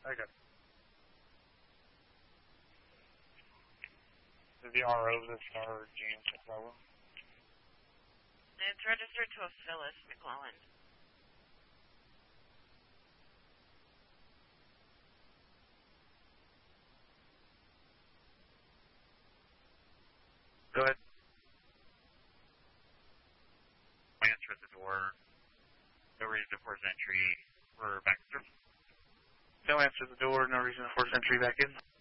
Okay. Is the RO the Star James McClellan? It's registered to a Phyllis McClellan. Go ahead. Answer at the door. No reason to force entry. We're back through. No answer at the door. No reason to force entry back in.